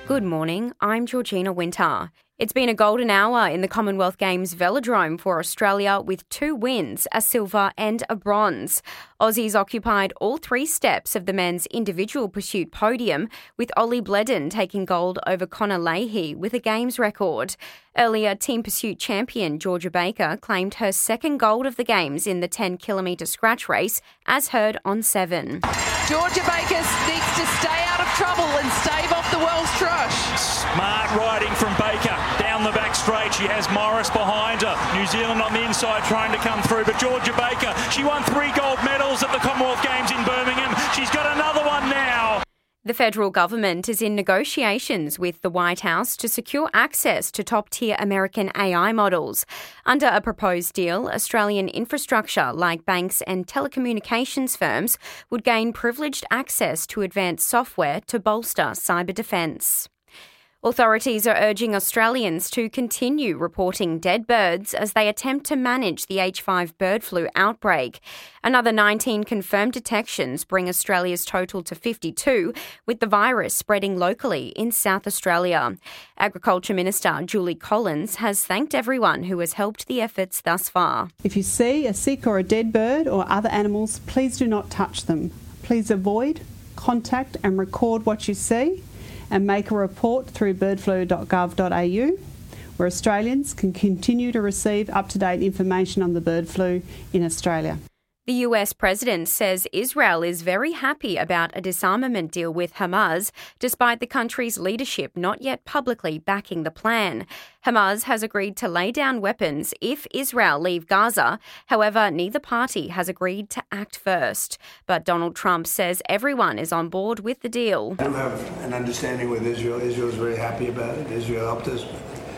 Good morning, I'm Georgina Winter. It's been a golden hour in the Commonwealth Games velodrome for Australia with 2 wins, a silver and a bronze. Aussies occupied all 3 steps of the men's individual pursuit podium, with Ollie Bledon taking gold over Connor Leahy with a Games record. Earlier, team pursuit champion Georgia Baker claimed her 2nd gold of the Games in the 10-kilometre scratch race, as heard on 7. Georgia Baker needs to stay out of trouble and stave off the world's crush. Smart riding from Baker down the back straight. She has Morris behind her. New Zealand on the inside trying to come through, but Georgia Baker, she won 3 gold medals at the Commonwealth Games in Birmingham. She's got another one now. The federal government is in negotiations with the White House to secure access to top-tier American AI models. Under a proposed deal, Australian infrastructure like banks and telecommunications firms would gain privileged access to advanced software to bolster cyber defence. Authorities are urging Australians to continue reporting dead birds as they attempt to manage the H5 bird flu outbreak. Another 19 confirmed detections bring Australia's total to 52, with the virus spreading locally in South Australia. Agriculture Minister Julie Collins has thanked everyone who has helped the efforts thus far. If you see a sick or a dead bird or other animals, please do not touch them. Please avoid, contact and record what you see, and make a report through birdflu.gov.au, where Australians can continue to receive up-to-date information on the bird flu in Australia. The US president says Israel is very happy about a disarmament deal with Hamas, despite the country's leadership not yet publicly backing the plan. Hamas has agreed to lay down weapons if Israel leave Gaza. However, neither party has agreed to act first. But Donald Trump says everyone is on board with the deal. I do have an understanding with Israel. Israel is very happy about it. Israel helped us,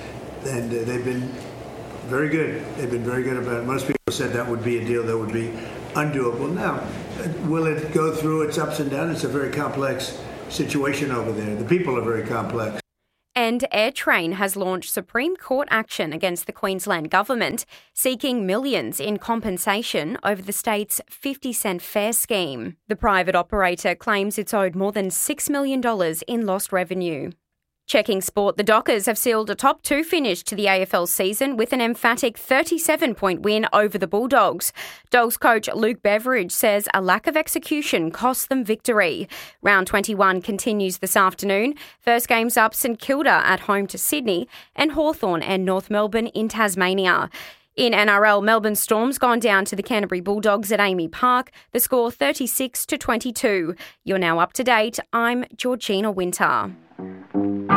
and they've been very good. They've been very good about it. Most people said that would be a deal that would be undoable. Now, will it go through its ups and downs? It's a very complex situation over there. The people are very complex. And AirTrain has launched Supreme Court action against the Queensland government, seeking millions in compensation over the state's 50-cent fare scheme. The private operator claims it's owed more than $6 million in lost revenue. Checking sport, the Dockers have sealed a top 2 finish to the AFL season with an emphatic 37-point win over the Bulldogs. Dogs coach Luke Beveridge says a lack of execution cost them victory. Round 21 continues this afternoon. First game's up St Kilda at home to Sydney and Hawthorn and North Melbourne in Tasmania. In NRL, Melbourne Storm's gone down to the Canterbury Bulldogs at Amy Park. The score 36-22. You're now up to date. I'm Georgina Winter.